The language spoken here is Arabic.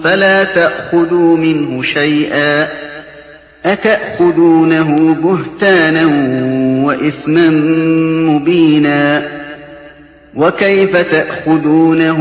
فلا تأخذوا منه شيئا أتأخذونه بهتانا وإثما مبينا وكيف تأخذونه